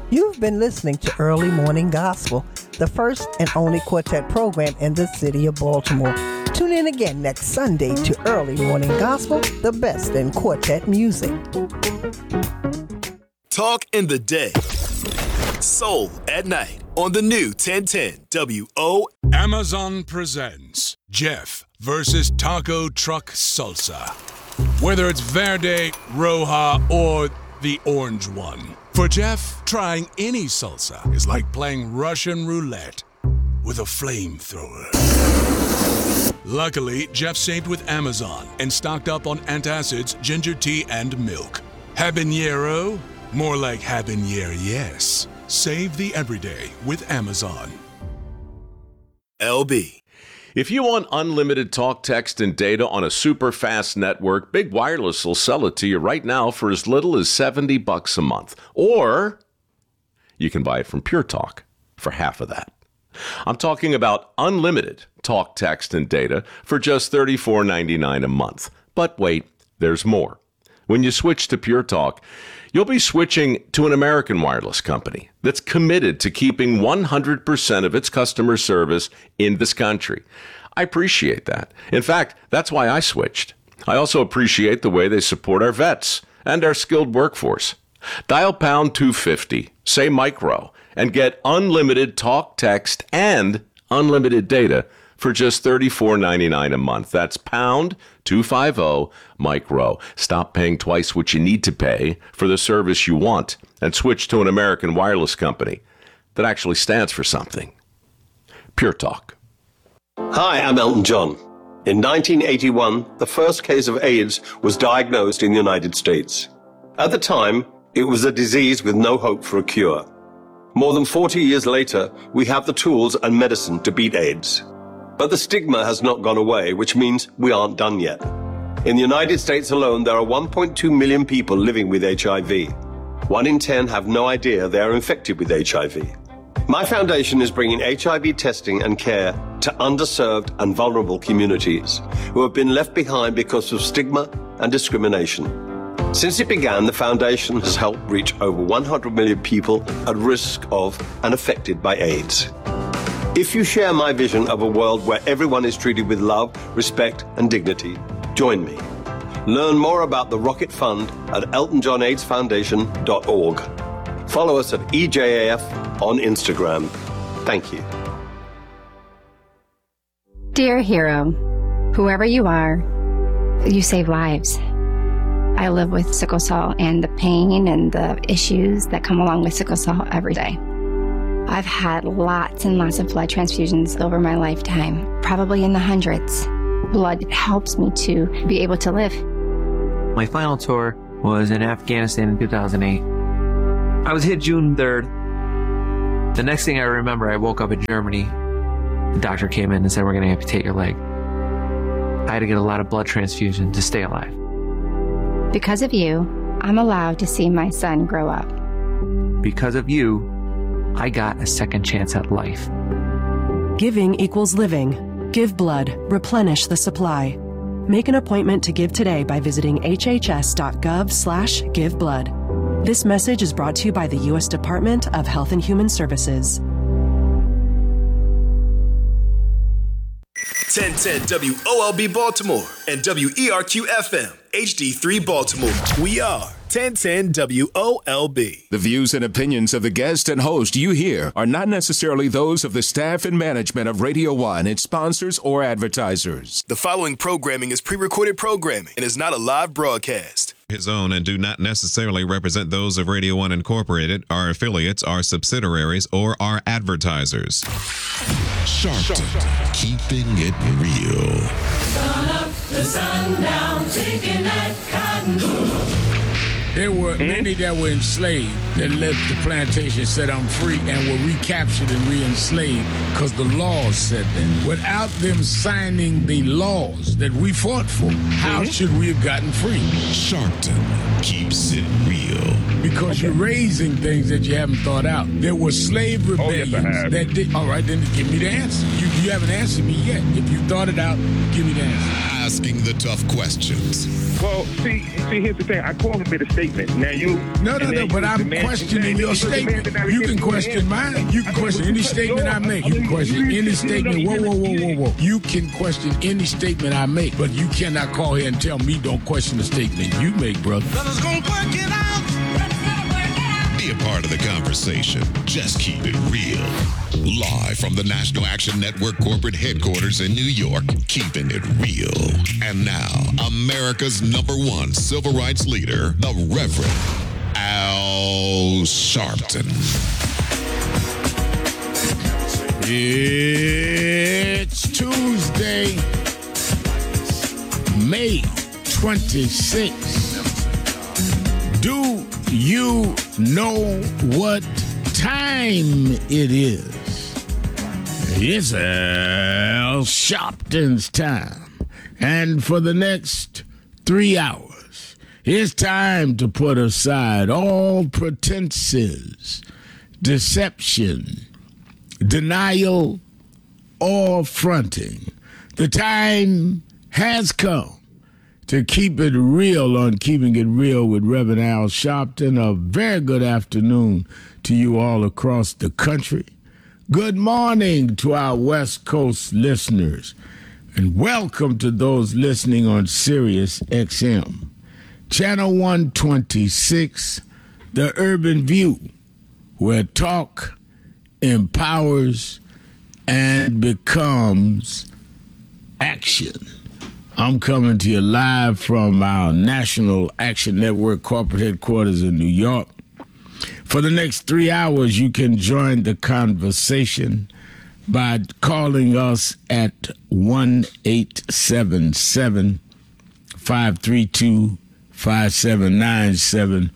You've been listening to Early Morning Gospel, the first and only quartet program in the city of Baltimore. Tune in again next Sunday to Early Morning Gospel, the best in quartet music. Talk in the day. Soul at night on the new 1010 WO. Amazon presents Jeff versus Taco Truck Salsa. Whether it's Verde, Roja, or the orange one. For Jeff, trying any salsa is like playing Russian roulette with a flamethrower. Luckily, Jeff saved with Amazon and stocked up on antacids, ginger tea, and milk. Habanero? More like habanero, yes. Save the everyday with Amazon. LB. If you want unlimited talk, text, and data on a super fast network, Big Wireless will sell it to you right now for as little as $70 a month. Or you can buy it from Pure Talk for half of that. I'm talking about unlimited talk, text, and data for just $34.99 a month. But wait, there's more. When you switch to Pure Talk, you'll be switching to an American wireless company that's committed to keeping 100% of its customer service in this country. I appreciate that. In fact, that's why I switched. I also appreciate the way they support our vets and our skilled workforce. Dial pound 250, say micro, and get unlimited talk, text, and unlimited data for just $34.99 a month. That's pound 250 micro. Stop paying twice what you need to pay for the service you want and switch to an American wireless company that actually stands for something. Pure Talk. Hi, I'm Elton John. In 1981, the first case of AIDS was diagnosed in the United States. At the time, it was a disease with no hope for a cure. More than 40 years later, we have the tools and medicine to beat AIDS. But the stigma has not gone away, which means we aren't done yet. In the United States alone, there are 1.2 million people living with HIV. 1 in 10 have no idea they are infected with HIV. My foundation is bringing HIV testing and care to underserved and vulnerable communities who have been left behind because of stigma and discrimination. Since it began, the foundation has helped reach over 100 million people at risk of and affected by AIDS. If you share my vision of a world where everyone is treated with love, respect, and dignity, join me. Learn more about the Rocket Fund at eltonjohnaidsfoundation.org. Follow us at EJAF on Instagram. Thank you. Dear hero, whoever you are, you save lives. I live with sickle cell and the pain and the issues that come along with sickle cell every day. I've had lots and lots of blood transfusions over my lifetime, probably in the hundreds. Blood helps me to be able to live. My final tour was in Afghanistan in 2008. I was hit June 3rd. The next thing I remember, I woke up in Germany. The doctor came in and said, we're going to amputate your leg. I had to get a lot of blood transfusion to stay alive. Because of you, I'm allowed to see my son grow up. Because of you, I got a second chance at life. Giving equals living. Give blood. Replenish the supply. Make an appointment to give today by visiting hhs.gov/giveblood. This message is brought to you by the U.S. Department of Health and Human Services. 1010 WOLB Baltimore and WERQ FM HD3 Baltimore. We are 1010 WOLB. The views and opinions of the guest and host you hear are not necessarily those of the staff and management of Radio 1, its sponsors, or advertisers. The following programming is pre-recorded programming and is not a live broadcast. His own and do not necessarily represent those of Radio 1 Incorporated, our affiliates, our subsidiaries, or our advertisers. Sharpton, keeping it real. Sun up to sundown, taking that cotton. There were many that were enslaved that left the plantation, said I'm free, and were recaptured and re-enslaved because the laws said that. Without them signing the laws that we fought for, how should we have gotten free? Sharpton keeps it real. Because you're raising things that you haven't thought out. There were slave rebellions that did. All right, then give me the answer. You haven't answered me yet. If you thought it out, give me the answer. asking the tough questions. Well, see, here's the thing. I call him made a statement. Now you... No, but I'm questioning your statement. You can question mine. You can question any statement I make. You can question any statement. Whoa. You can question any statement I make, but you cannot call here and tell me don't question the statement you make, brother. Brothers gonna work it out. Be a part of the conversation. Just keep it real. Live from the National Action Network corporate headquarters in New York, keeping it real. And now, America's #1 civil rights leader, the Reverend Al Sharpton. It's Tuesday, May 26th. Do you know what time it is? It's Al Sharpton's time. And for the next 3 hours, it's time to put aside all pretenses, deception, denial, or fronting. The time has come to keep it real on Keeping It Real with Reverend Al Sharpton. A very good afternoon to you all across the country. Good morning to our West Coast listeners, and welcome to those listening on Sirius XM. Channel 126, The Urban View, where talk empowers and becomes action. I'm coming to you live from our National Action Network corporate headquarters in New York. For the next 3 hours, you can join the conversation by calling us at 1-877-532-5797,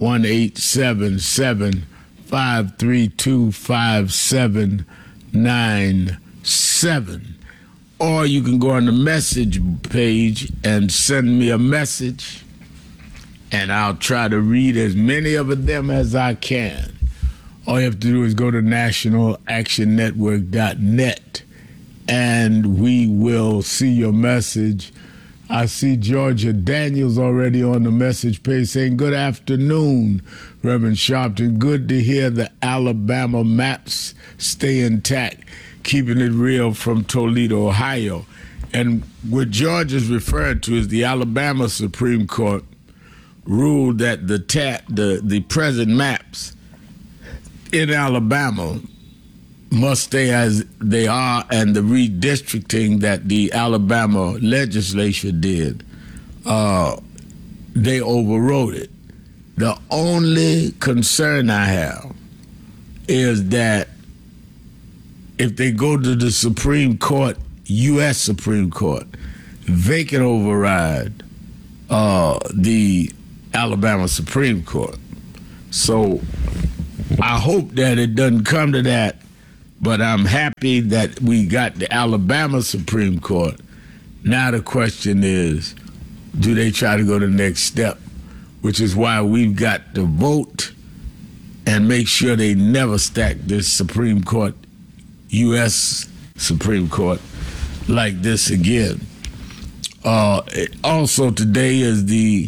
1-877-532-5797. Or you can go on the message page and send me a message, and I'll try to read as many of them as I can. All you have to do is go to nationalactionnetwork.net, and we will see your message. I see Georgia Daniels already on the message page saying, good afternoon, Reverend Sharpton. Good to hear the Alabama maps stay intact. Keeping it real from Toledo, Ohio. And what George is referring to is the Alabama Supreme Court ruled that the present maps in Alabama must stay as they are, and the redistricting that the Alabama legislature did, they overrode it. The only concern I have is that if they go to the Supreme Court, U.S. Supreme Court, they can override the Alabama Supreme Court. So I hope that it doesn't come to that, but I'm happy that we got the Alabama Supreme Court. Now the question is, do they try to go to the next step, which is why we've got to vote and make sure they never stack this Supreme Court, U.S. Supreme Court, like this again. Also today is the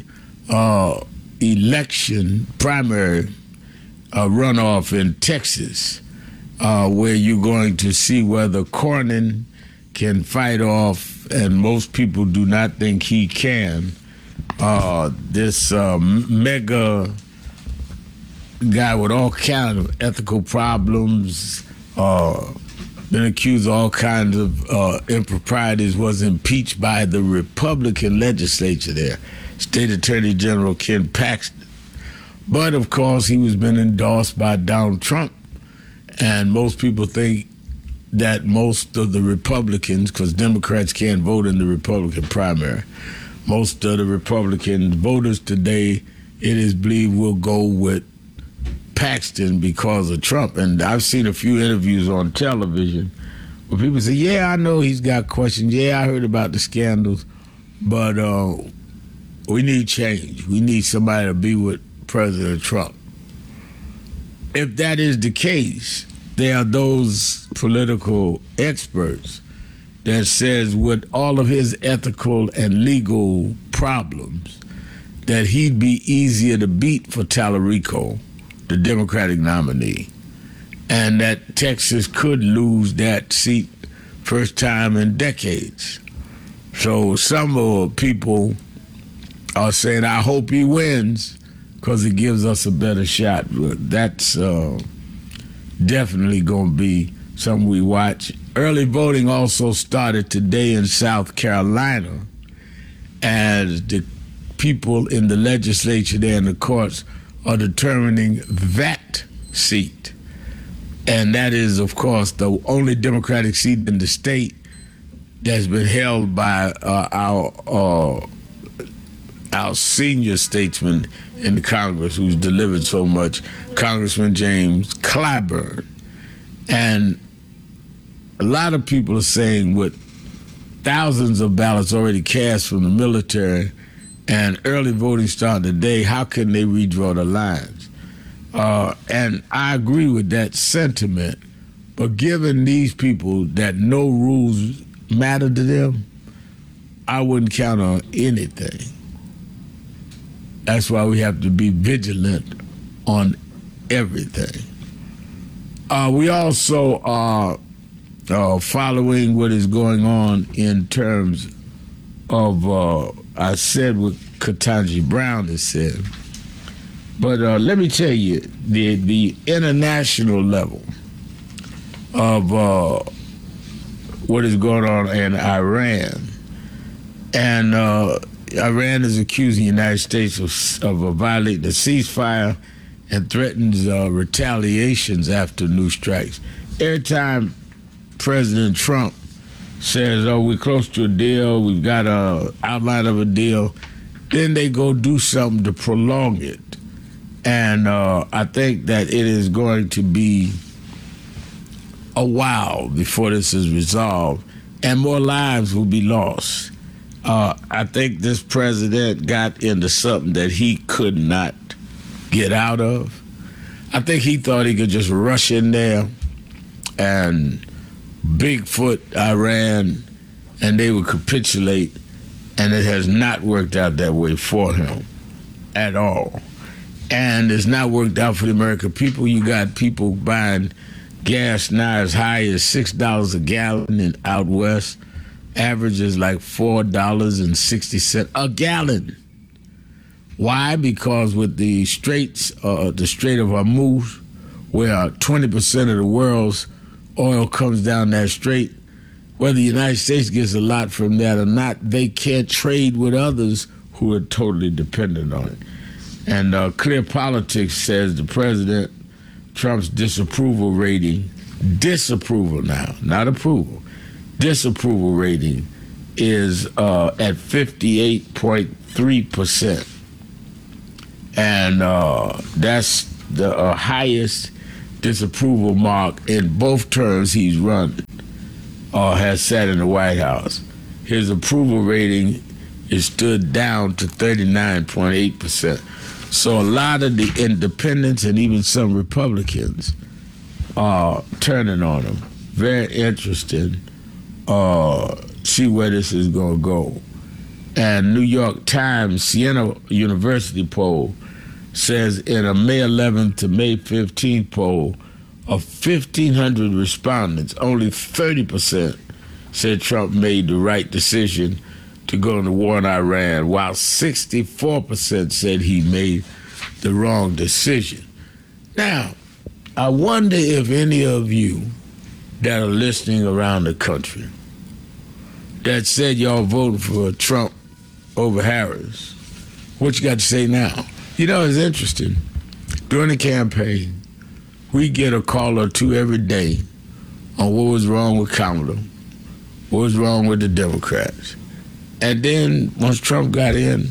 election primary runoff in Texas, where you're going to see whether Cornyn can fight off, and most people do not think he can, this mega guy with all kinds of ethical problems, been accused of all kinds of improprieties, was impeached by the Republican legislature there, State Attorney General Ken Paxton. But, of course, he was been endorsed by Donald Trump, and most people think that most of the Republicans, because Democrats can't vote in the Republican primary, most of the Republican voters today, it is believed, will go with Paxton because of Trump. And I've seen a few interviews on television where people say, yeah, I know he's got questions. Yeah, I heard about the scandals. But we need change. We need somebody to be with President Trump. If that is the case, there are those political experts that says with all of his ethical and legal problems, that he'd be easier to beat for Tallarico, the Democratic nominee, and that Texas could lose that seat first time in decades. So some people are saying, I hope he wins because it gives us a better shot. But that's definitely going to be something we watch. Early voting also started today in South Carolina, as the people in the legislature there and the courts are determining that seat. And that is, of course, the only Democratic seat in the state that's been held by our senior statesman in the Congress who's delivered so much, Congressman James Clyburn. And a lot of people are saying with thousands of ballots already cast from the military and early voting starting today, how can they redraw the lines? And I agree with that sentiment, but given these people that no rules matter to them, I wouldn't count on anything. That's why we have to be vigilant on everything. We also are following what is going on in terms of, I said what Ketanji Brown has said, but let me tell you, the international level of what is going on in Iran, and Iran is accusing the United States of violating the ceasefire and threatens retaliations after new strikes. Every time President Trump says, oh, we're close to a deal, we've got an outline of a deal, then they go do something to prolong it. And I think that it is going to be a while before this is resolved, and more lives will be lost. I think this president got into something that he could not get out of. I think he thought he could just rush in there and Bigfoot Iran and they would capitulate, and it has not worked out that way for him at all. And it's not worked out for the American people. You got people buying gas now as high as $6 a gallon in out west. Average is like $4.60 a gallon. Why? Because with the straits, the Strait of Hormuz, where 20% of the world's oil comes down that strait, whether the United States gets a lot from that or not, they can't trade with others who are totally dependent on it. And Clear Politics says the President Trump's disapproval rating, disapproval now, not approval, disapproval rating is at 58.3%. And that's the highest disapproval mark in both terms he's run or has sat in the White House. His approval rating is stood down to 39.8%. So a lot of the independents and even some Republicans are turning on him. Very interesting. See where this is going to go. And New York Times Siena University poll says in a May 11th to May 15th poll of 1,500 respondents, only 30% said Trump made the right decision to go into war in Iran, while 64% said he made the wrong decision. Now, I wonder if any of you that are listening around the country that said y'all voted for Trump over Harris, what you got to say now? You know, it's interesting. During the campaign, we get a call or two every day on what was wrong with Kamala, what was wrong with the Democrats. And then once Trump got in,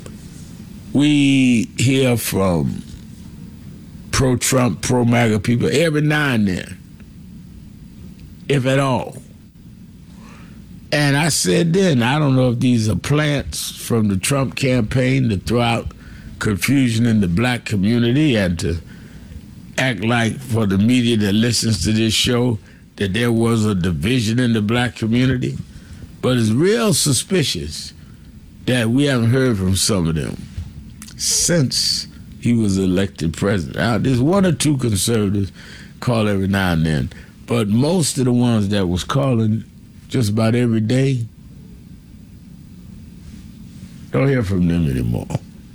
we hear from pro-Trump, pro-MAGA people every now and then, if at all. And I said then, I don't know if these are plants from the Trump campaign to throw out confusion in the black community and to act like for the media that listens to this show that there was a division in the black community, but it's real suspicious that we haven't heard from some of them since he was elected president. Now, there's one or two conservatives call every now and then, but most of the ones that was calling just about every day, don't hear from them anymore.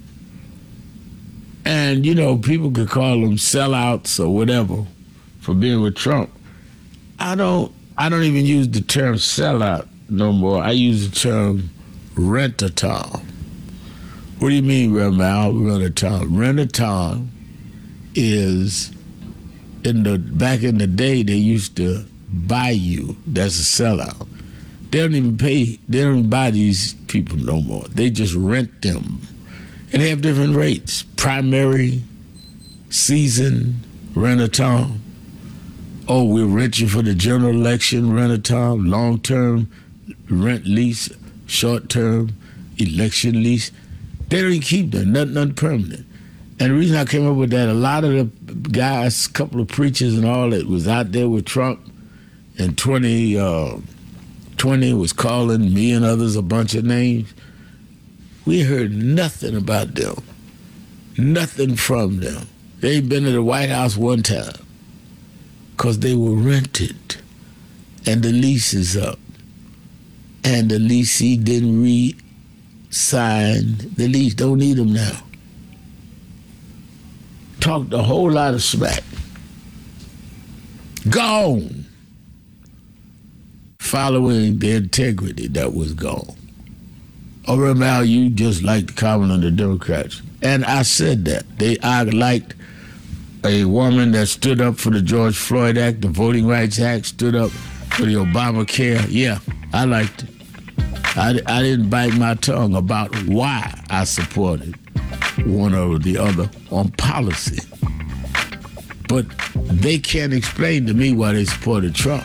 And, you know, people could call them sellouts or whatever for being with Trump. I don't even use the term sellout no more. I use the term rent-a-town. What do you mean, Ramal, rent-a-town? Rent-a-town is, back in the day, they used to buy you. That's a sellout. They don't even buy these people no more. They just rent them. And they have different rates. Primary, season, rent-a-town. Oh, we'll rent you for the general election, rent-a-town, long-term rent lease, short-term election lease. They don't even keep them, nothing permanent. And the reason I came up with that, a lot of the guys, a couple of preachers and all that was out there with Trump in 2020 was calling me and others a bunch of names. We heard nothing about them, nothing from them. They ain't been to the White House one time because they were rented and the lease is up. And the leasee didn't re-sign the lease, don't need them now. Talked a whole lot of smack. Gone. Following the integrity that was gone. Oh, Ramal, you just like the common and the Democrats. And I said that. I liked a woman that stood up for the George Floyd Act, the Voting Rights Act, stood up for the Obamacare. Yeah, I liked it. I didn't bite my tongue about why I supported one or the other on policy. But they can't explain to me why they supported Trump.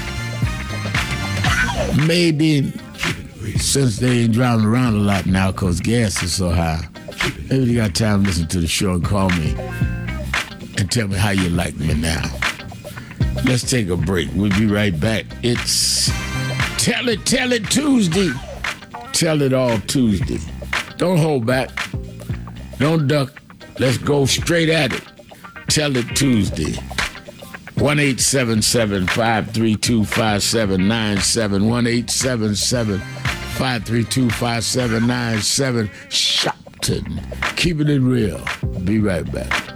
Maybe since they ain't driving around a lot now because gas is so high, maybe they got time to listen to the show and call me and tell me how you like me now. Let's take a break. We'll be right back. It's Tell It Tuesday. Tell it all Tuesday. Don't hold back. Don't duck. Let's go straight at it. Tell It Tuesday. 1-877-532-5797. 1-877-532-5797. Shopton. Keeping it real. Be right back.